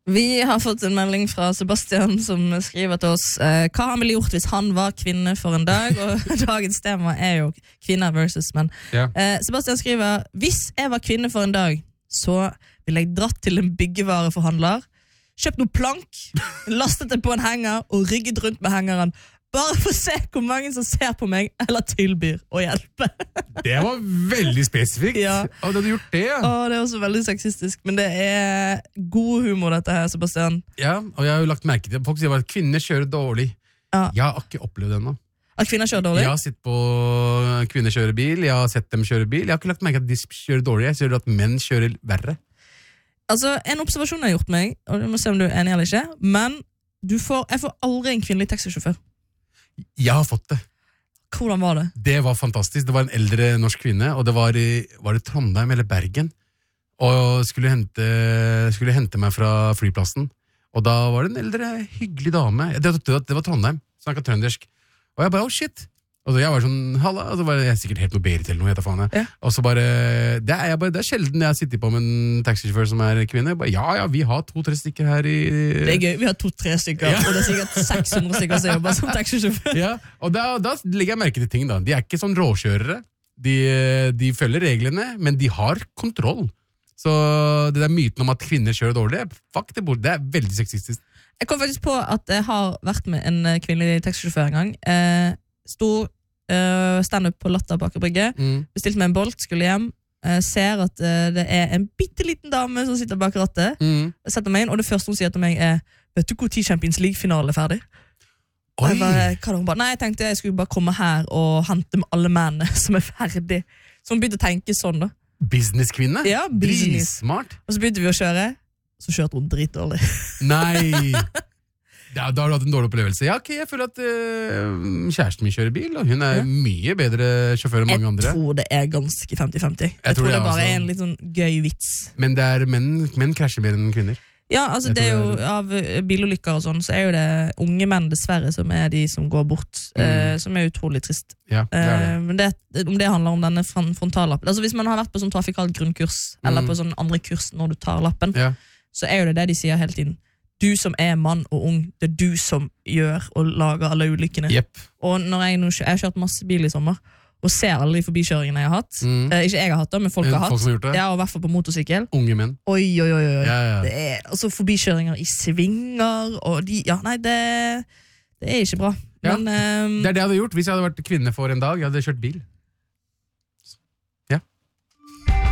Vi har fått en melding fra Sebastian som skriver til oss hva han ville gjort hvis han var kvinne for en dag, og dagens tema jo kvinner versus menn. Ja. Sebastian skriver, hvis jeg var kvinne for en dag, så ville jeg dratt til en byggevareforhandler, kjøpt noe plank, lastet det på en henger og rygget rundt med hengeren, bare for å se hvor mange som ser på meg eller tilbyr å hjelpe. Det var veldig spesifikt. Ja. Du hadde gjort det, ja. Det også veldig sexistisk, men det god humor dette her, Sebastian. Ja, og jeg har jo lagt merke til folk sier at kvinner kjører dårlig. Ja. Jeg har ikke opplevd det ennå. At kvinner kjører dårlig? Jeg har sett på kvinner kjøre bil, jeg har sett dem kjøre bil. Jeg har ikke lagt merke til at de kjører dårlig, jeg ser at menn kjører verre. Altså, en observasjon jeg har gjort meg, og du må se om du enig eller ikke, men jeg får aldri en kvinnelig taxisjåfør. Jeg har fått det. Hvordan var det? Det var fantastisk. Det var en eldre norsk kvinne, og det var det Trondheim eller Bergen, og skulle hente meg fra flyplassen. Og da var det en eldre, hyggelig dame. Det var Trondheim, snakket trøndersk. Og jeg bare, shit. Og så jeg var sånn, halla, og så var jeg sikkert helt noe bedre til noe, heter faen jeg. Ja. Og så bare, det er sjelden jeg sitter på med en taxisjåfør som kvinne. Jeg bare, ja, vi har 2-3 stykker her i... Det gøy, vi har 2-3 stykker, ja. Og det sikkert 600 stykker som jobber som taxisjåfør. Ja, og da legger jeg merke til ting da. De ikke sånn råkjørere. De følger reglene, men de har kontroll. Så det der myten om at kvinner kjører dårlig, fuck det bort, det veldig sexistisk. Jeg kom faktisk på at jeg har vært med en kvinnelig taxisjåfør en gang. Stor stand-up på Latter på Aker Brygge, bestilte meg en bolt, skulle hjem, ser at det en bitteliten dame som sitter bak rattet, setter meg inn, og det første hun sier til meg vet du hvor tid Champions League-finale ferdig? Og jeg bare, hva da? Hun bare, nei, jeg tenkte jeg skulle bare komme her og hente med alle mennene som ferdig. Så hun begynte å tenke sånn da. Businesskvinne? Ja, business. Smart. Og så begynte vi å kjøre, så kjørte hun dritdårlig. Nei! Ja, da har du hatt en dårlig opplevelse. Ja, ok, jeg føler at kjæresten min kjører bil, og hun mye bedre sjåfør enn mange andre. Jeg tror det ganske 50-50. Jeg tror det bare en litt sånn gøy vits. Men det menn krasjer mer enn kvinner. Ja, altså det jo av bilulykker og sånn, så jo det unge menn dessverre som de som går bort, som utrolig trist. Ja, det men om det handler om denne frontallappen. Altså hvis man har vært på sånn trafikalt grunnkurs, eller på sånn andre kurs når du tar lappen, så jo det de sier hele tiden. Du som mann og ung, det du som gjør og lager alle ulykkene. Yep. Og når jeg har kjørt masse bil i sommer, og ser alle de forbikjøringene jeg har hatt, ikke jeg har hatt det, men folk har hatt, folk som har gjort det. Ja, og i hvert fall på motorsykkel. Unge menn. Oi. Ja. Det altså forbikjøringer i svinger, og det ikke bra. Ja. Men, det jeg hadde gjort hvis jeg hadde vært kvinne for en dag. Jeg hadde kjørt bil.